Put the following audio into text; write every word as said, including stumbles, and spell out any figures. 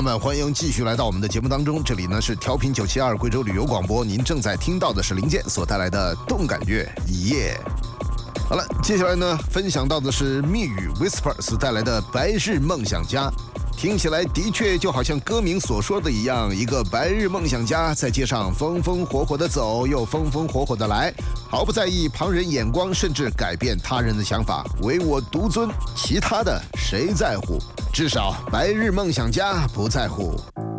友们，欢迎继续来到我们的节目当中。这里呢是调频九七二贵州旅游广播，您正在听到的是林健所带来的动感乐一夜。好了，接下来呢分享到的是密语 Whispers 带来的白日梦想家。听起来的确就好像歌名所说的一样，一个白日梦想家在街上风风火火的走，又风风火火的来，毫不在意旁人眼光，甚至改变他人的想法，唯我独尊，其他的谁在乎？至少白日梦想家不在乎。